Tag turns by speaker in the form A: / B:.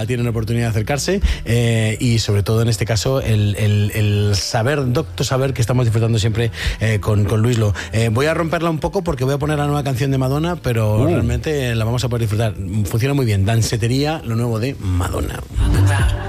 A: tienen oportunidad de acercarse, y sobre todo en este caso el saber, docto saber, que estamos disfrutando siempre con Luislo. Voy a romperla un poco porque voy a poner la nueva canción de Madonna, pero realmente la vamos a poder disfrutar. Funciona muy bien. Dancetería, lo nuevo de Madonna.